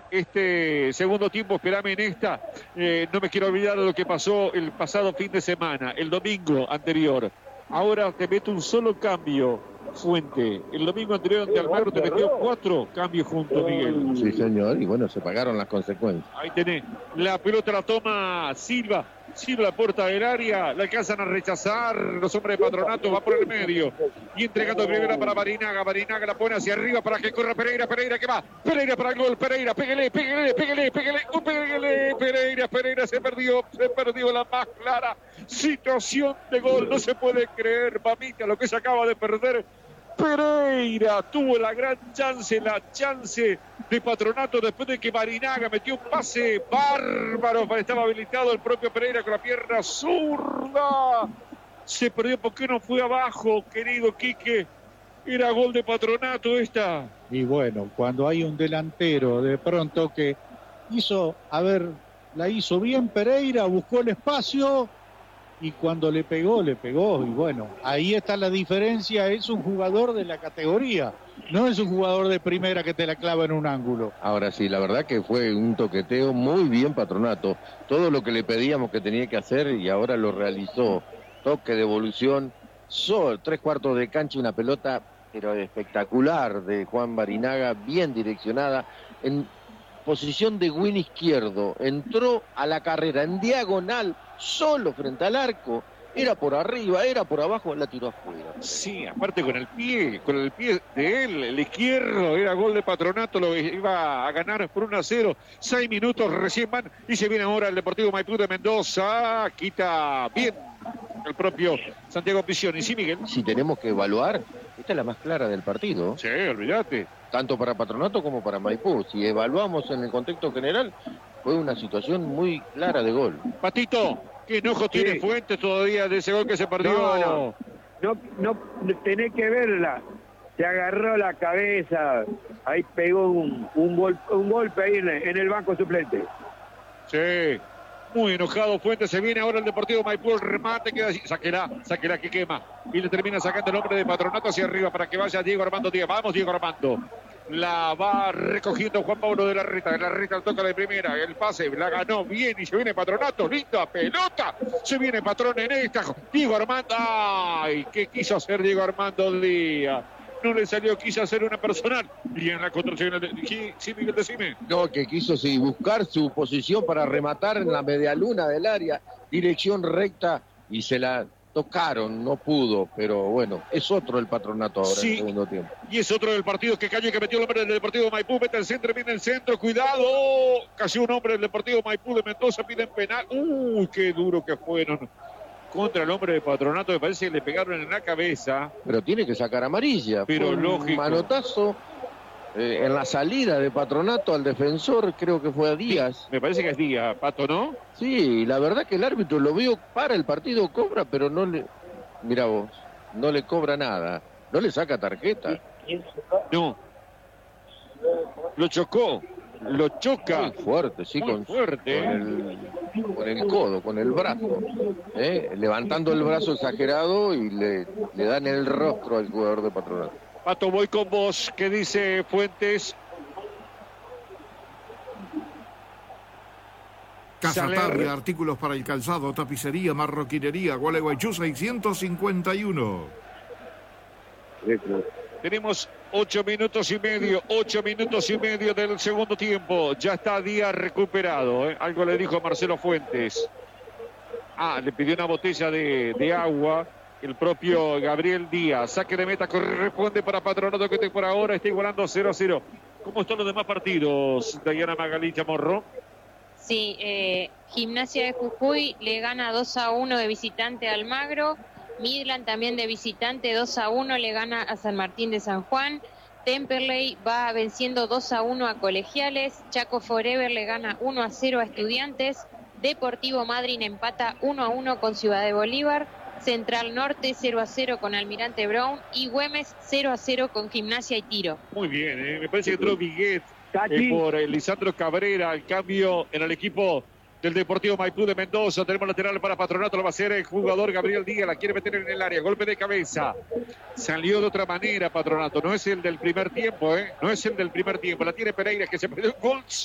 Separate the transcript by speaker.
Speaker 1: este segundo tiempo, esperame en esta. No me quiero olvidar de lo que pasó el pasado fin de semana, el domingo anterior. Ahora te meto un solo cambio, Fuente. El domingo anterior ante Almagro te metió 4 cambios juntos, Miguel.
Speaker 2: Sí, señor, y bueno, se pagaron las consecuencias.
Speaker 1: Ahí tenés. La pelota la toma Silva. Silva la puerta del área. La alcanzan a rechazar. Los hombres de Patronato va por el medio. Y entregando primera para Barinaga. Barinaga la pone hacia arriba para que corra Pereira. Pereira que va. Pereira para el gol. Pereira, pégale. Pereira se perdió la más clara situación de gol. No se puede creer, mamita, lo que se acaba de perder. Pereira tuvo la gran chance, de Patronato después de que Barinaga metió un pase bárbaro. Estaba habilitado el propio Pereira con la pierna zurda. Se perdió porque no fue abajo, querido Quique. Era gol de Patronato esta.
Speaker 3: Y bueno, cuando hay un delantero de pronto que la hizo bien Pereira, buscó el espacio. Y cuando le pegó. Y bueno, ahí está la diferencia. Es un jugador de la categoría. No es un jugador de primera que te la clava en un ángulo.
Speaker 2: Ahora sí, la verdad que fue un toqueteo muy bien Patronato. Todo lo que le pedíamos que tenía que hacer y ahora lo realizó. Toque de evolución. 3/4 de cancha, una pelota pero espectacular de Juan Barinaga, bien direccionada. En posición de win izquierdo. Entró a la carrera en diagonal. Solo frente al arco, era por arriba, era por abajo, la tiró afuera.
Speaker 1: Sí, aparte con el pie de él, el izquierdo, era gol de Patronato, lo iba a ganar por 1-0, 6 minutos recién van, y se viene ahora el Deportivo Maipú de Mendoza, quita bien el propio Santiago Piccioni. Sí, Miguel.
Speaker 2: Si tenemos que evaluar, esta es la más clara del partido.
Speaker 1: Sí, olvídate.
Speaker 2: Tanto para Patronato como para Maipú. Si evaluamos en el contexto general, fue una situación muy clara de gol.
Speaker 1: Patito, ¿qué enojo tiene Fuentes todavía de ese gol que se perdió?
Speaker 4: No tenés que verla. Se agarró la cabeza. Ahí pegó un golpe ahí en el banco suplente.
Speaker 1: Sí. Muy enojado Fuentes, se viene ahora el Deportivo Maipú, el remate queda así, sáquela que quema, y le termina sacando el hombre de Patronato hacia arriba para que vaya Diego Armando Díaz. Vamos Diego Armando, la va recogiendo Juan Pablo de la Reta toca de primera, el pase, la ganó bien y se viene Patronato, linda pelota, se viene Patrón en esta, Diego Armando, ay, ¿qué quiso hacer Diego Armando Díaz? No le salió, quiso hacer una personal. Y en la construcción, sí, Miguel, decime.
Speaker 2: No, que quiso buscar su posición para rematar en la medialuna del área, dirección recta, y se la tocaron, no pudo, pero bueno, es otro el Patronato ahora en el segundo tiempo.
Speaker 1: Y es otro del partido que cayó y que metió el hombre del Deportivo Maipú, mete el centro, viene el centro, cuidado, cayó un hombre del Deportivo Maipú de Mendoza, piden penal. Uy, qué duro que fueron contra el hombre de Patronato, me parece que le pegaron en la cabeza.
Speaker 2: Pero tiene que sacar amarilla.
Speaker 1: Pero lógico.
Speaker 2: Manotazo en la salida de Patronato al defensor, creo que fue a Díaz.
Speaker 1: Sí, me parece que es Díaz, Pato, ¿no?
Speaker 2: Sí, la verdad que el árbitro lo vio para el partido, cobra, pero no le... Mirá vos, no le cobra nada. No le saca tarjeta.
Speaker 1: No. Lo chocó. Lo choca.
Speaker 2: Muy fuerte, sí,
Speaker 1: muy fuerte.
Speaker 2: Con el codo, con el brazo. Levantando el brazo exagerado y le dan el rostro al jugador de Patronato.
Speaker 1: Pato, voy con vos. ¿Qué dice Fuentes?
Speaker 5: Casa Tapia, artículos para el calzado, tapicería, marroquinería, Gualeguaychú 651.
Speaker 1: Tenemos 8 minutos y medio del segundo tiempo. Ya está Díaz recuperado. Algo le dijo Marcelo Fuentes. Le pidió una botella de agua el propio Gabriel Díaz. Saque de meta corresponde para Patronato, que por ahora está igualando 0-0. ¿Cómo están los demás partidos, Dayana Magalí Chamorro?
Speaker 6: Sí, Gimnasia de Jujuy le gana 2-1 de visitante a Almagro. Midland también de visitante 2-1 le gana a San Martín de San Juan. Temperley va venciendo 2-1 a Colegiales. Chaco Forever le gana 1-0 a Estudiantes. Deportivo Madryn empata 1-1 con Ciudad de Bolívar. Central Norte 0-0 con Almirante Brown. Y Güemes 0-0 con Gimnasia y Tiro.
Speaker 1: Muy bien, me parece que entró Viguet por Lisandro Cabrera. El cambio en el equipo del Deportivo Maipú de Mendoza. Tenemos lateral para Patronato, lo va a hacer el jugador Gabriel Díaz, la quiere meter en el área, golpe de cabeza, salió de otra manera Patronato, no es el del primer tiempo, no es el del primer tiempo, la tiene Pereira que se perdió un gol